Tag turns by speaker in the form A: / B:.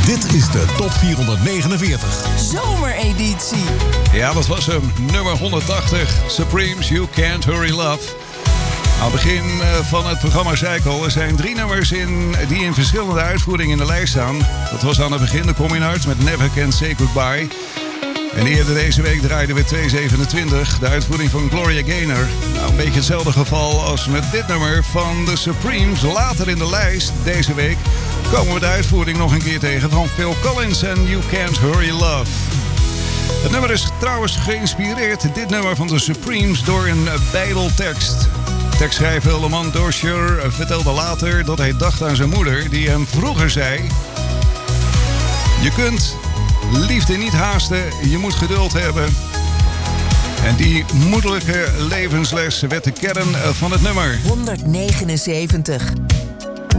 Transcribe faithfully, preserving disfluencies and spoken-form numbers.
A: Dit is de Top vierhonderdnegenenveertig.
B: Zomereditie.
C: Ja, dat was hem. Nummer honderdtachtig. Supremes, You Can't Hurry Love. Aan het begin van het programma zei ik al, er zijn drie nummers in, die in verschillende uitvoeringen in de lijst staan. Dat was aan het begin de Coming Arts met Never Can Say Goodbye. En eerder deze week draaiden we twee zevenentwintig, de uitvoering van Gloria Gaynor. Nou, een beetje hetzelfde geval als met dit nummer van de Supremes. Later in de lijst deze week komen we de uitvoering nog een keer tegen van Phil Collins en You Can't Hurry Love. Het nummer is trouwens geïnspireerd, dit nummer van de Supremes, door een bijbeltekst. Tekstschrijver Lamont Dozier vertelde later dat hij dacht aan zijn moeder, die hem vroeger zei: je kunt liefde niet haasten, je moet geduld hebben. En die moederlijke levensles werd de kern van het nummer.
B: honderdnegenenzeventig.